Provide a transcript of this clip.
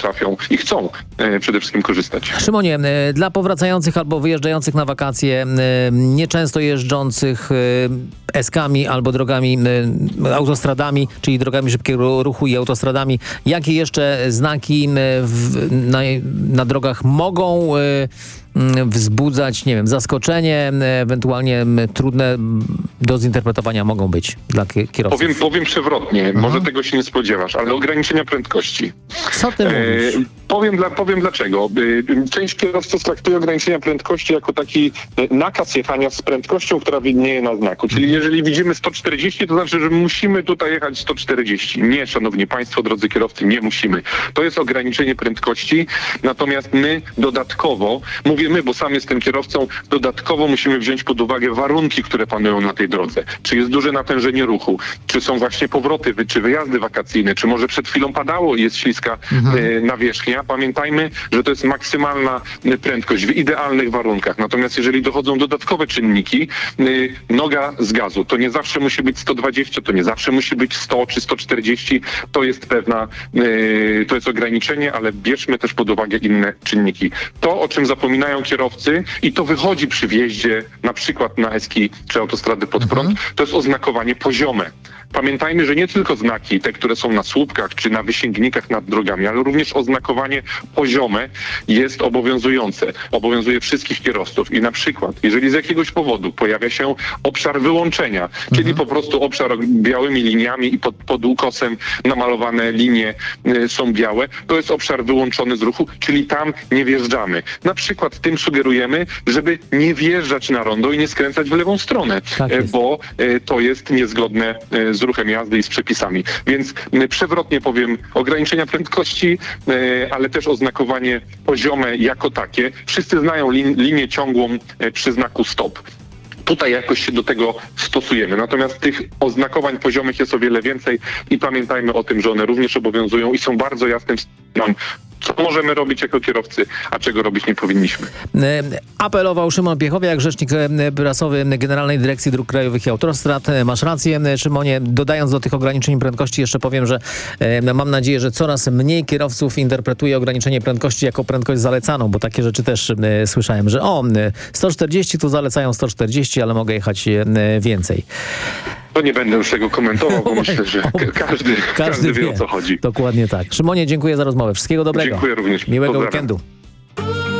potrafią i chcą przede wszystkim korzystać. Szymonie, dla powracających albo wyjeżdżających na wakacje, nieczęsto jeżdżących eskami albo drogami, autostradami, czyli drogami szybkiego ruchu i autostradami, jakie jeszcze znaki na drogach mogą wzbudzać, nie wiem, zaskoczenie, ewentualnie trudne do zinterpretowania mogą być dla kierowców? Powiem przewrotnie, może tego się nie spodziewasz, ale ograniczenia prędkości. Co ty mówisz? Powiem dlaczego. Część kierowców traktuje ograniczenia prędkości jako taki nakaz jechania z prędkością, która widnieje na znaku. Czyli jeżeli widzimy 140, to znaczy, że musimy tutaj jechać 140. Nie, szanowni państwo, drodzy kierowcy, nie musimy. To jest ograniczenie prędkości, natomiast my dodatkowo, mówię my, bo sam jestem kierowcą, dodatkowo musimy wziąć pod uwagę warunki, które panują na tej drodze. Czy jest duże natężenie ruchu, czy są właśnie powroty, czy wyjazdy wakacyjne, czy może przed chwilą padało i jest śliska nawierzchnia. Pamiętajmy, że to jest maksymalna prędkość w idealnych warunkach. Natomiast jeżeli dochodzą dodatkowe czynniki, noga z gazu, to nie zawsze musi być 120, to nie zawsze musi być 100 czy 140. To jest to jest ograniczenie, ale bierzmy też pod uwagę inne czynniki. To, o czym zapominają kierowcy i to wychodzi przy wjeździe na przykład na eski czy autostrady pod prąd, to jest oznakowanie poziome. Pamiętajmy, że nie tylko znaki, te, które są na słupkach czy na wysięgnikach nad drogami, ale również oznakowanie poziome jest obowiązujące. Obowiązuje wszystkich kierowców. I na przykład, jeżeli z jakiegoś powodu pojawia się obszar wyłączenia, czyli po prostu obszar białymi liniami i pod ukosem namalowane linie są białe, to jest obszar wyłączony z ruchu, czyli tam nie wjeżdżamy. Na przykład tym sugerujemy, żeby nie wjeżdżać na rondo i nie skręcać w lewą stronę, bo to jest niezgodne z ruchem jazdy i z przepisami. Więc przewrotnie powiem, ograniczenia prędkości, ale też oznakowanie poziome jako takie. Wszyscy znają linię ciągłą przy znaku stop. Tutaj jakoś się do tego stosujemy. Natomiast tych oznakowań poziomych jest o wiele więcej i pamiętajmy o tym, że one również obowiązują i są bardzo jasnym sygnałem, co możemy robić jako kierowcy, a czego robić nie powinniśmy. Apelował Szymon Piechowiak, rzecznik prasowy Generalnej Dyrekcji Dróg Krajowych i Autostrad. Masz rację, Szymonie. Dodając do tych ograniczeń prędkości jeszcze powiem, że mam nadzieję, że coraz mniej kierowców interpretuje ograniczenie prędkości jako prędkość zalecaną, bo takie rzeczy też słyszałem, że 140 to zalecają 140, ale mogę jechać więcej. To nie będę już tego komentował, bo myślę, że każdy wie, o co chodzi. Dokładnie tak. Szymonie, dziękuję za rozmowę. Wszystkiego dobrego. Dziękuję również. Miłego Pozdrawiam. weekendu.